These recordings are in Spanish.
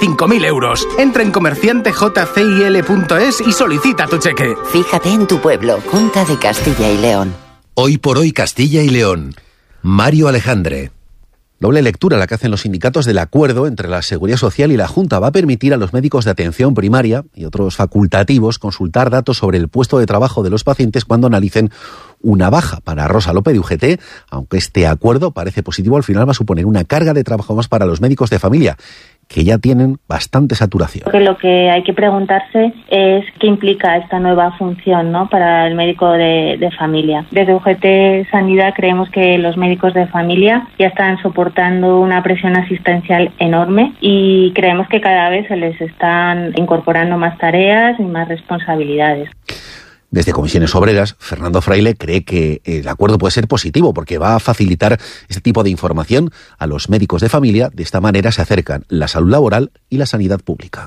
5.000 euros. Entra en comerciantejcil.es y solicita tu cheque. Fíjate en tu pueblo, Junta de Castilla y León. Hoy por hoy Castilla y León. Mario Alejandre. Doble lectura la que hacen los sindicatos del acuerdo entre la Seguridad Social y la Junta va a permitir a los médicos de atención primaria y otros facultativos consultar datos sobre el puesto de trabajo de los pacientes cuando analicen una baja. Para Rosa López de UGT, aunque este acuerdo parece positivo, al final va a suponer una carga de trabajo más para los médicos de familia, que ya tienen bastante saturación. Lo que hay que preguntarse es qué implica esta nueva función, ¿no?, para el médico de familia. Desde UGT Sanidad creemos que los médicos de familia ya están soportando una presión asistencial enorme y creemos que cada vez se les están incorporando más tareas y más responsabilidades. Desde Comisiones Obreras, Fernando Fraile cree que el acuerdo puede ser positivo porque va a facilitar este tipo de información a los médicos de familia. De esta manera se acercan la salud laboral y la sanidad pública.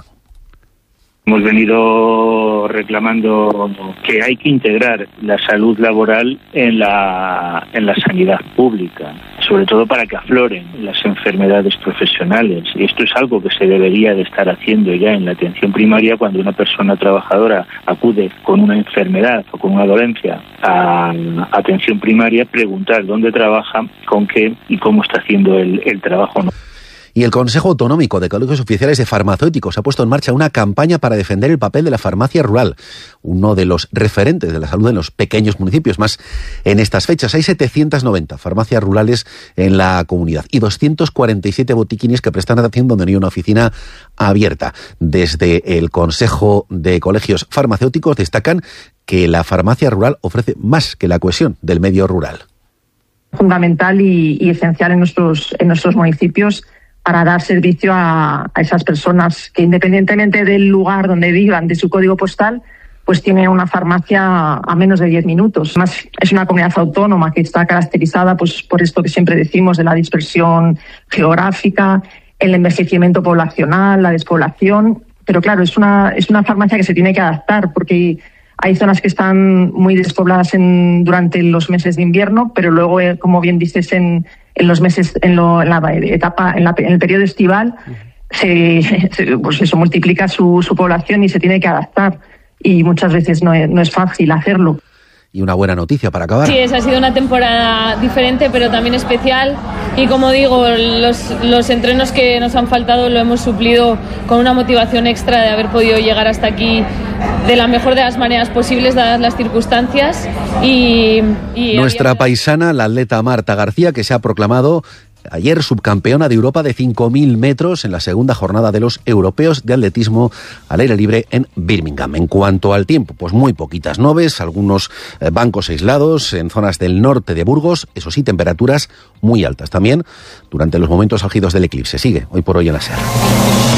Hemos venido reclamando que hay que integrar la salud laboral en la sanidad pública, sobre todo para que afloren las enfermedades profesionales. Y esto es algo que se debería de estar haciendo ya en la atención primaria cuando una persona trabajadora acude con una enfermedad o con una dolencia a atención primaria, preguntar dónde trabaja, con qué y cómo está haciendo el trabajo, ¿no? Y el Consejo Autonómico de Colegios Oficiales de Farmacéuticos ha puesto en marcha una campaña para defender el papel de la farmacia rural, uno de los referentes de la salud en los pequeños municipios. Más en estas fechas hay 790 farmacias rurales en la comunidad y 247 botiquines que prestan atención donde no hay una oficina abierta. Desde el Consejo de Colegios Farmacéuticos destacan que la farmacia rural ofrece más que la cohesión del medio rural. Fundamental y esencial en nuestros municipios para dar servicio a esas personas que, independientemente del lugar donde vivan, de su código postal, pues tienen una farmacia a menos de 10 minutos. Además, es una comunidad autónoma que está caracterizada pues por esto que siempre decimos de la dispersión geográfica, el envejecimiento poblacional, la despoblación. Pero claro, es una farmacia que se tiene que adaptar porque hay zonas que están muy despobladas durante los meses de invierno, pero luego, como bien dices, en los meses, en el periodo estival, pues eso multiplica su población y se tiene que adaptar. Y muchas veces no es fácil hacerlo. Y una buena noticia para acabar. Sí, esa ha sido una temporada diferente, pero también especial. Y como digo, los entrenos que nos han faltado lo hemos suplido con una motivación extra de haber podido llegar hasta aquí de la mejor de las maneras posibles, dadas las circunstancias. Y nuestra paisana, la atleta Marta García, que se ha proclamado ayer subcampeona de Europa de 5.000 metros en la segunda jornada de los europeos de atletismo al aire libre en Birmingham. En cuanto al tiempo, pues muy poquitas nubes, algunos bancos aislados en zonas del norte de Burgos, eso sí, temperaturas muy altas también durante los momentos álgidos del eclipse. Sigue hoy por hoy en la SER.